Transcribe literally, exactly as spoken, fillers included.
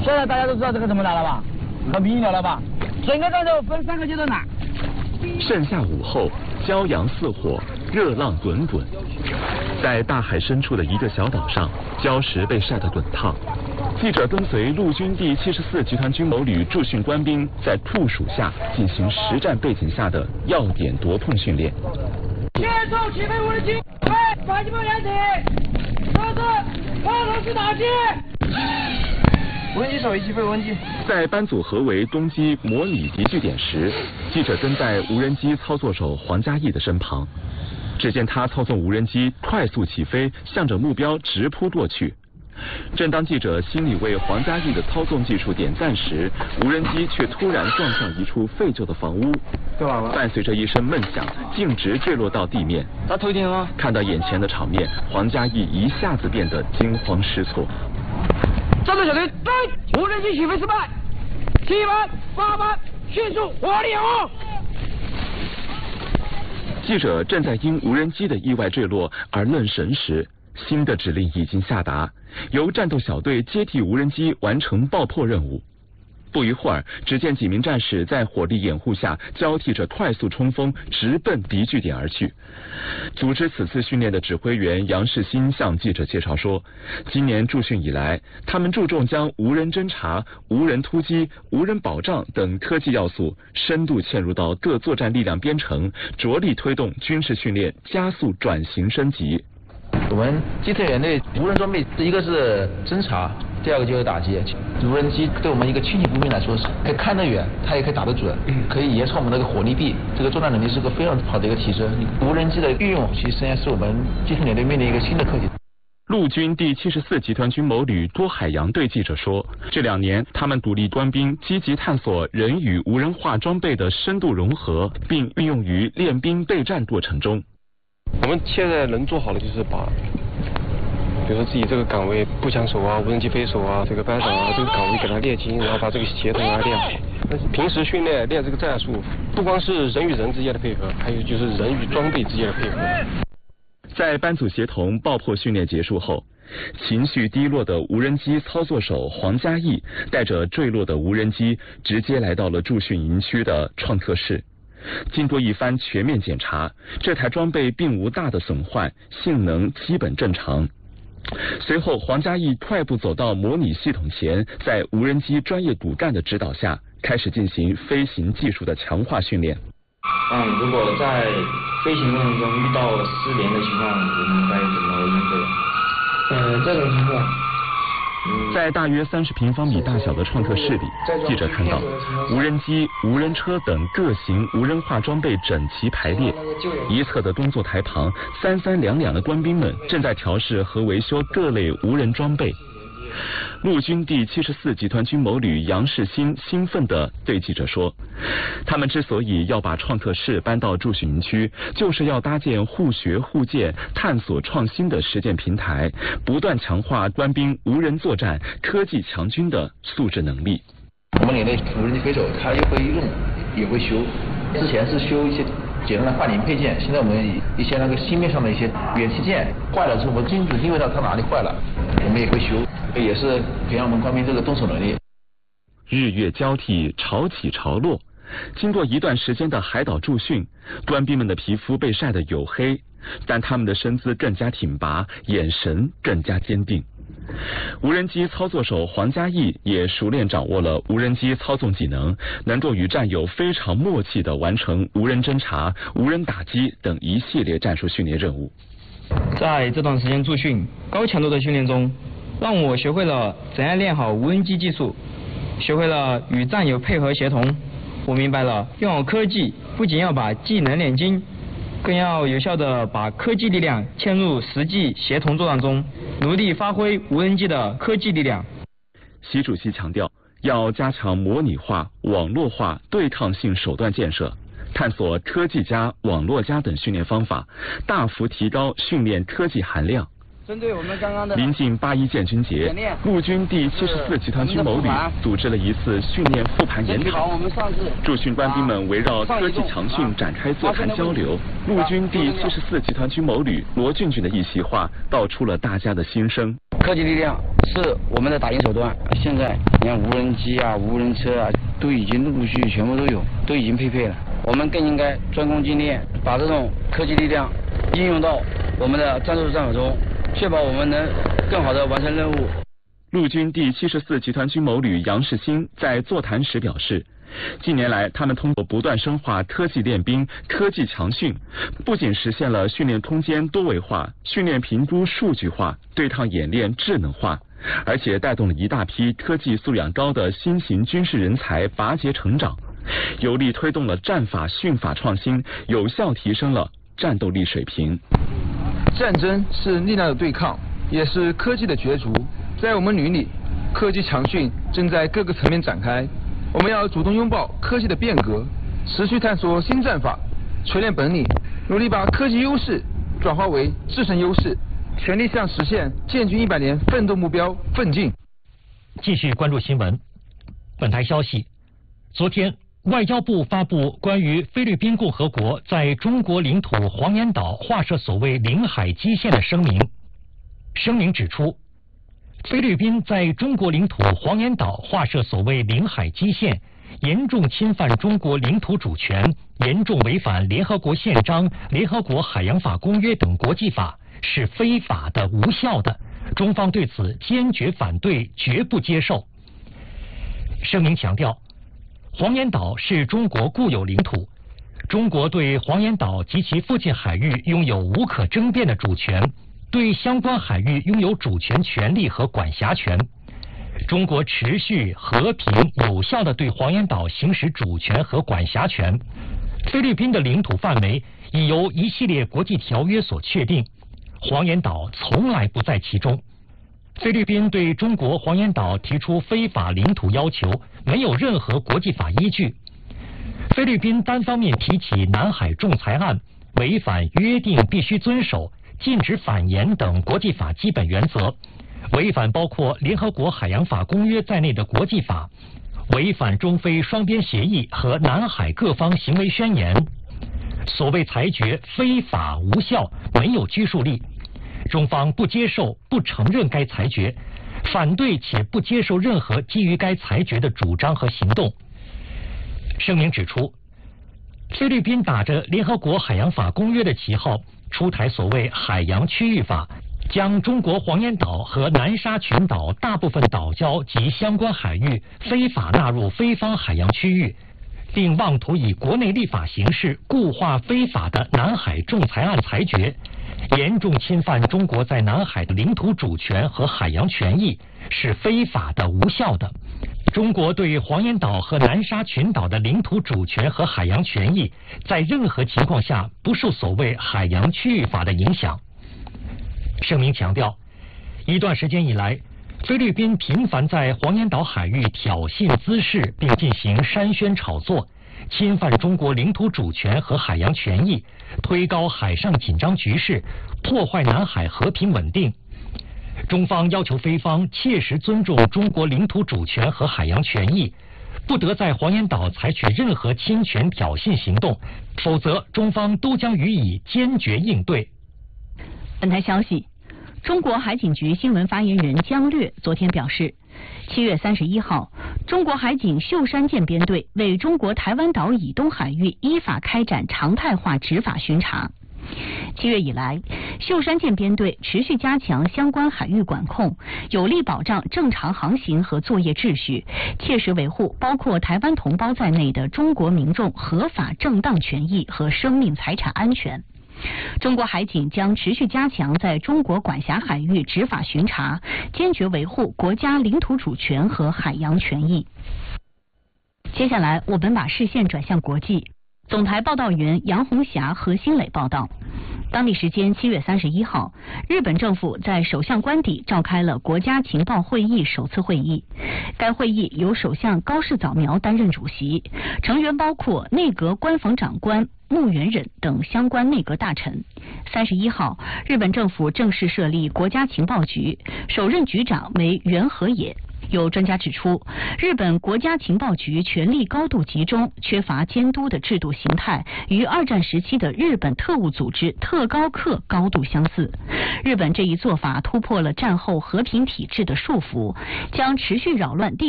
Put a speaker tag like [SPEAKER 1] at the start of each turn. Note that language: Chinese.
[SPEAKER 1] 现在大家都知道这个怎么打了吧？很明了了吧？整个战斗分三个阶段打。
[SPEAKER 2] 盛夏午后，骄阳似火，热浪滚滚。在大海深处的一个小岛上，礁石被晒得滚烫。记者跟随陆军第七十四集团军某旅驻训官兵，在酷暑下进行实战背景下的要点夺碰训练。
[SPEAKER 1] 接受起飞无人机，备反击炮掩体，测试炮头式打击。无人机手一起飞无人机。
[SPEAKER 2] 在班组合围东击模拟敌据点时，记者跟在无人机操作手黄嘉毅的身旁。只见他操纵无人机快速起飞，向着目标直扑过去。正当记者心里为黄嘉毅的操纵技术点赞时，无人机却突然撞向一处废旧的房屋，伴随着一声闷响，径直坠落到地面。
[SPEAKER 1] 他头顶吗？
[SPEAKER 2] 看到眼前的场面，黄嘉毅一下子变得惊慌失措。
[SPEAKER 1] 战斗小队对，无人机起飞失败，七班八班迅速火力掩护。
[SPEAKER 2] 记者正在因无人机的意外坠落而愣神时，新的指令已经下达，由战斗小队接替无人机完成爆破任务。不一会儿，只见几名战士在火力掩护下交替着快速冲锋，直奔敌据点而去。组织此次训练的指挥员杨世新向记者介绍说，今年驻训以来，他们注重将无人侦察、无人突击、无人保障等科技要素深度嵌入到各作战力量编程，着力推动军事训练加速转型升级。
[SPEAKER 3] 我们机特员队无人装备，一个是侦察，第二个就是打击。无人机对我们一个轻骑步兵来说，是可以看得远，它也可以打得准，可以延长我们那个火力臂，这个作战能力是个非常好的一个提升。无人机的运用，其实实际上是我们机特员队面临一个新的课题。
[SPEAKER 2] 陆军第七十四集团军某旅多海洋对记者说，这两年他们独立官兵积极探索人与无人化装备的深度融合，并运用于练兵备战过程中。
[SPEAKER 4] 我们现在能做好的就是把，比如说自己这个岗位步枪手啊、无人机飞手啊、这个班长啊这个岗位给他练精，然后把这个协同啊练好。但是平时训练练这个战术，不光是人与人之间的配合，还有就是人与装备之间的配合。
[SPEAKER 2] 在班组协同爆破训练结束后，情绪低落的无人机操作手黄嘉毅带着坠落的无人机，直接来到了驻训营区的创客室。经过一番全面检查，这台装备并无大的损坏，性能基本正常。随后，黄嘉毅快步走到模拟系统前，在无人机专业骨干的指导下，开始进行飞行技术的强化训练。
[SPEAKER 5] 嗯，如果在飞行过程中遇到失联的情况，我们该怎么应对？
[SPEAKER 3] 呃，这种情况。
[SPEAKER 2] 在大约三十平方米大小的创客室里，记者看到无人机、无人车等各型无人化装备整齐排列。一侧的工作台旁，三三两两的官兵们正在调试和维修各类无人装备。陆军第七十四集团军某旅杨世新兴奋地对记者说，他们之所以要把创客室搬到驻训营区，就是要搭建互学互鉴、探索创新的实践平台，不断强化官兵无人作战、科技强军的素质能力。
[SPEAKER 3] 我们连队无人机飞手，他又会用，也会修。之前是修一些简单的换零配件，现在我们一些那个芯片上的一些元器件坏了之后，我们精准定位到它哪里坏了，我们也会修，也是培养我们官兵这个动手能力。
[SPEAKER 2] 日月交替，潮起潮落。经过一段时间的海岛驻训，官兵们的皮肤被晒得黝黑，但他们的身姿更加挺拔，眼神更加坚定。无人机操作手黄嘉毅也熟练掌握了无人机操纵技能，能够与战友非常默契地完成无人侦察、无人打击等一系列战术训练任务。
[SPEAKER 6] 在这段时间驻训、高强度的训练中，让我学会了怎样练好无人机技术，学会了与战友配合协同。我明白了，用好科技不仅要把技能练精，更要有效地把科技力量嵌入实际协同作战中，努力发挥无人机的科技力量。
[SPEAKER 2] 习主席强调，要加强模拟化、网络化对抗性手段建设，探索科技加、网络加等训练方法，大幅提高训练科技含量。
[SPEAKER 1] 针对我们刚刚的
[SPEAKER 2] 临近八一建军节，陆军第七十四集团军某旅组织了一次训练复盘研讨。驻训官兵们围绕科技强训展开座谈交流。陆军第七十四集团军某旅罗俊俊的一席话道出了大家的心声。
[SPEAKER 1] 科技力量
[SPEAKER 7] 是我们的打赢手段。现在你看无人机啊、无人车啊，都已经陆陆续续全部都有，都已经配备了。我们更应该专攻精炼，把这种科技力量应用到我们的战术战法中，确保我们能更好地完成任务。
[SPEAKER 2] 陆军第七十四集团军某旅杨世新在座谈时表示，近年来他们通过不断深化科技练兵、科技强训，不仅实现了训练空间多维化、训练评估数据化、对抗演练智能化，而且带动了一大批科技素养高的新型军事人才拔节成长，有力推动了战法训法创新，有效提升了战斗力水平。
[SPEAKER 3] 战争是力量的对抗，也是科技的角逐。在我们旅里，科技强训正在各个层面展开。我们要主动拥抱科技的变革，持续探索新战法，锤炼本领，努力把科技优势转化为自身优势，全力向实现建军一百年奋斗目标奋进。
[SPEAKER 8] 继续关注新闻。本台消息，昨天外交部发布关于菲律宾共和国在中国领土黄岩岛划设所谓领海基线的声明。声明指出，菲律宾在中国领土黄岩岛划设所谓领海基线，严重侵犯中国领土主权，严重违反联合国宪章、联合国海洋法公约等国际法，是非法的、无效的。中方对此坚决反对，绝不接受。声明强调，黄岩岛是中国固有领土，中国对黄岩岛及其附近海域拥有无可争辩的主权，对相关海域拥有主权权利和管辖权。中国持续和平有效地对黄岩岛行使主权和管辖权。菲律宾的领土范围已由一系列国际条约所确定，黄岩岛从来不在其中。菲律宾对中国黄岩岛提出非法领土要求，没有任何国际法依据。菲律宾单方面提起南海仲裁案，违反约定必须遵守、禁止反言等国际法基本原则，违反包括联合国海洋法公约在内的国际法，违反中菲双边协议和南海各方行为宣言。所谓裁决非法无效，没有拘束力。中方不接受、不承认该裁决，反对且不接受任何基于该裁决的主张和行动。声明指出，菲律宾打着联合国海洋法公约的旗号，出台所谓海洋区域法，将中国黄岩岛和南沙群岛大部分岛礁及相关海域非法纳入菲方海洋区域，并妄图以国内立法形式固化非法的南海仲裁案裁决，严重侵犯中国在南海的领土主权和海洋权益，是非法的、无效的。中国对黄岩岛和南沙群岛的领土主权和海洋权益，在任何情况下不受所谓海洋区域法的影响。声明强调，一段时间以来，菲律宾频繁在黄岩岛海域挑衅滋事，并进行煽宣炒作，侵犯中国领土主权和海洋权益，推高海上紧张局势，破坏南海和平稳定。中方要求菲方切实尊重中国领土主权和海洋权益，不得在黄岩岛采取任何侵权挑衅行动，否则中方都将予以坚决应对。
[SPEAKER 9] 本台消息，中国海警局新闻发言人姜略昨天表示，七月三十一号，中国海警秀山舰编队为中国台湾岛以东海域依法开展常态化执法巡查。七月以来，秀山舰编队持续加强相关海域管控，有力保障正常航行和作业秩序，切实维护包括台湾同胞在内的中国民众合法正当权益和生命财产安全。中国海警将持续加强在中国管辖海域执法巡查，坚决维护国家领土主权和海洋权益。接下来，我们把视线转向国际。总台报道员杨红霞、何新磊报道，当地时间七月三十一号，日本政府在首相官邸召开了国家情报会议首次会议。该会议由首相高市早苗担任主席，成员包括内阁官房长官木原忍等相关内阁大臣。三十一号，日本政府正式设立国家情报局，首任局长为袁和也。 有专家指出，日本国家情报局权力高度集中、缺乏监督的制度形态，与二战时期的日本特务组织特高课高度相似。日本这一做法突破了战后和平体制的束缚，将持续扰乱地